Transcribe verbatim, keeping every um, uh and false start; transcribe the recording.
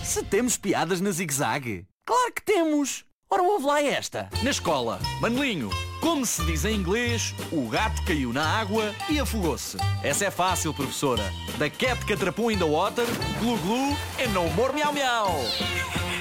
Se temos piadas na zigue-zague? Claro que temos! Ora, ouve lá esta. Na escola, Manelinho, como se diz em inglês, o gato caiu na água e afogou-se. Essa é fácil, professora. The cat catrapou in the water, glu glu, and no more miau miau.